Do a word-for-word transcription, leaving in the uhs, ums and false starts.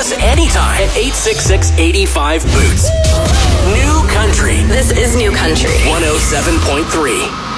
us anytime at eight six six, eight five, boots. New Country. This is New Country. one oh seven point three.